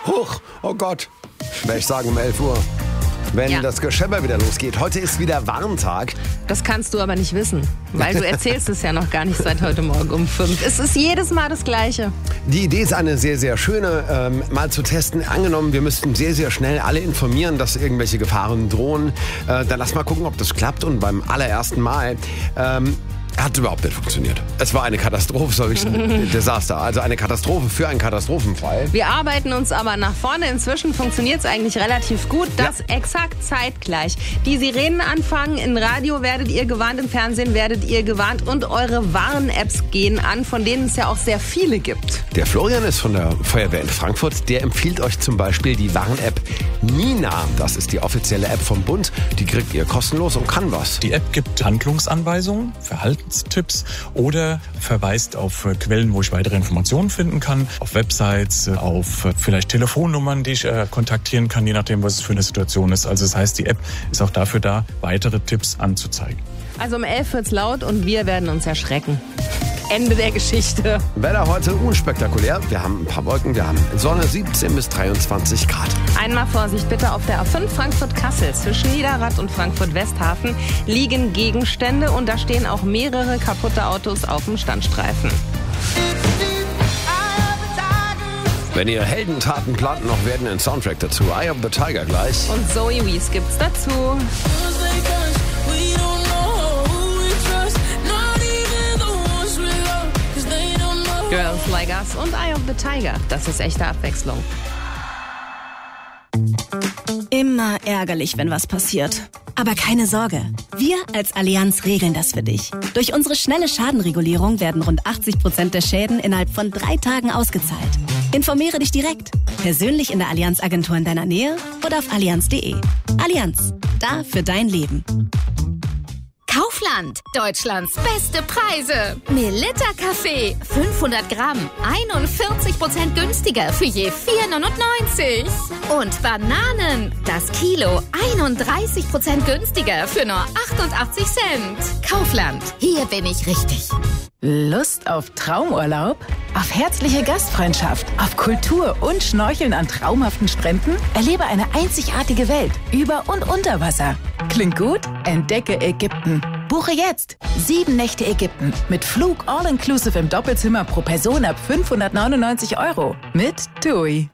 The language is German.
Huch, oh Gott. Werde ich sagen um 11 Uhr. Wenn das Geschäber wieder losgeht. Heute ist wieder Warntag. Das kannst du aber nicht wissen, weil du erzählst es ja noch gar nicht seit heute Morgen um 5. Es ist jedes Mal das Gleiche. Die Idee ist eine sehr, sehr schöne, mal zu testen. Angenommen, wir müssten sehr, sehr schnell alle informieren, dass irgendwelche Gefahren drohen. Dann lass mal gucken, ob das klappt. Und beim allerersten Mal hat überhaupt nicht funktioniert. Es war eine Katastrophe, so ein Desaster. Also eine Katastrophe für einen Katastrophenfall. Wir arbeiten uns aber nach vorne. Inzwischen funktioniert es eigentlich relativ gut. Das exakt zeitgleich. Die Sirenen anfangen, im Radio werdet ihr gewarnt, im Fernsehen werdet ihr gewarnt und eure Warn-Apps gehen an, von denen es ja auch sehr viele gibt. Der Florian ist von der Feuerwehr in Frankfurt. Der empfiehlt euch zum Beispiel die Warn-App Nina. Das ist die offizielle App vom Bund. Die kriegt ihr kostenlos und kann was. Die App gibt Handlungsanweisungen, Verhaltenstipps oder verweist auf Quellen, wo ich weitere Informationen finden kann, auf Websites, auf vielleicht Telefonnummern, die ich kontaktieren kann, je nachdem, was es für eine Situation ist. Also das heißt, die App ist auch dafür da, weitere Tipps anzuzeigen. Also um 11 wird's laut und wir werden uns erschrecken. Ende der Geschichte. Wetter heute unspektakulär. Wir haben ein paar Wolken, wir haben Sonne, 17 bis 23 Grad. Einmal Vorsicht bitte auf der A5 Frankfurt-Kassel. Zwischen Niederrad und Frankfurt-Westhafen liegen Gegenstände und da stehen auch mehrere kaputte Autos auf dem Standstreifen. Wenn ihr Heldentaten plant, noch werden ein Soundtrack dazu. Eye of the Tiger gleich. Und Zoe Wees gibt's dazu. Girls Like Us und Eye of the Tiger. Das ist echte Abwechslung. Immer ärgerlich, wenn was passiert. Aber keine Sorge. Wir als Allianz regeln das für dich. Durch unsere schnelle Schadenregulierung werden rund 80% der Schäden innerhalb von 3 Tagen ausgezahlt. Informiere dich direkt. Persönlich in der Allianz-Agentur in deiner Nähe oder auf allianz.de. Allianz. Da für dein Leben. Kaufland, Deutschlands beste Preise. Melitta Kaffee, 500 Gramm, 41% günstiger für je 4,99. Und Bananen, das Kilo, 31% günstiger für nur 88 Cent. Kaufland, hier bin ich richtig. Lust auf Traumurlaub? Auf herzliche Gastfreundschaft, auf Kultur und Schnorcheln an traumhaften Stränden? Erlebe eine einzigartige Welt, über und unter Wasser. Klingt gut? Entdecke Ägypten. Buche jetzt 7 Nächte Ägypten mit Flug all-inclusive im Doppelzimmer pro Person ab 599 € mit TUI.